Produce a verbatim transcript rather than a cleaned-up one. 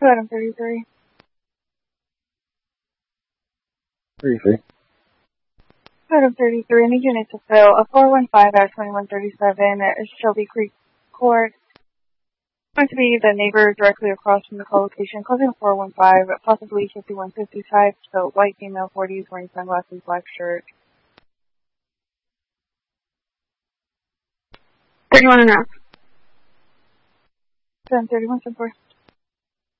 Item thirty-three. thirty-three. Item thirty-three, any unit to fill a four one five at twenty-one thirty-seven at Shelby Creek Court. Going to be the neighbor directly across from the co-location, closing four one five, possibly fifty-one fifty type, so white female, forties, wearing sunglasses, black shirt. thirty-one and a half. Then thirty-one, ten four.